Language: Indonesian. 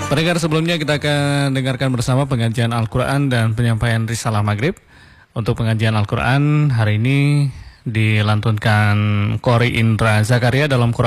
Pendengar, sebelumnya kita akan dengarkan bersama pengajian Al-Quran dan penyampaian Risalah Maghrib. Untuk pengajian Al-Quran hari ini dilantunkan Qori Indra Zakaria dalam Quran